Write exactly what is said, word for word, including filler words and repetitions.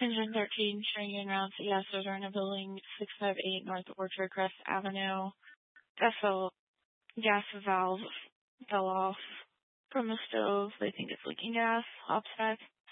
Engine thirteen, showing en route to Yes Arena Building, six five eight North Orchard Crest Avenue. Gas, val- gas valve fell off from the stove. They think it's leaking gas. Ops five.